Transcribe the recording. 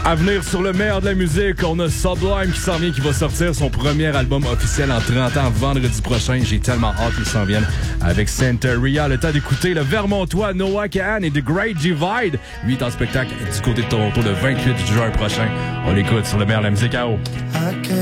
À venir sur le meilleur de la musique, on a Sublime qui s'en vient, qui va sortir son premier album officiel en 30 ans vendredi prochain. J'ai tellement hâte qu'ils s'en viennent avec Santeria. Le temps d'écouter le Vermontois Noah Kahan et The Great Divide. Lui est en spectacle du côté de Toronto le 28 juin prochain. On l'écoute sur le meilleur de la musique à eau.